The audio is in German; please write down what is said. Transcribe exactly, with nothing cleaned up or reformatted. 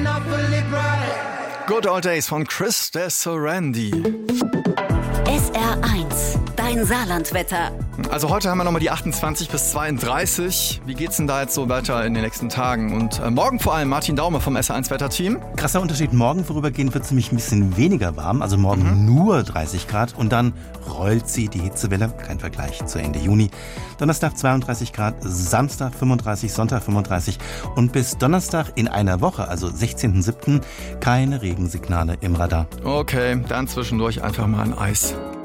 Good Old Days von Chris de Sorandi. S R eins, dein Saarlandwetter. Also heute haben wir nochmal die achtundzwanzig bis zweiunddreißig. Wie geht's denn da jetzt so weiter in den nächsten Tagen? Und äh, morgen vor allem Martin Daumer vom S R eins Wetterteam. Krasser Unterschied, morgen vorübergehend wird es nämlich ein bisschen weniger warm, also morgen mhm. nur dreißig Grad und dann rollt sie die Hitzewelle, kein Vergleich zu Ende Juni. Donnerstag zweiunddreißig Grad, Samstag fünfunddreißig, Sonntag fünfunddreißig und bis Donnerstag in einer Woche, also sechzehnten siebten keine Regensignale im Radar. Okay, dann zwischendurch einfach mal ein Eis.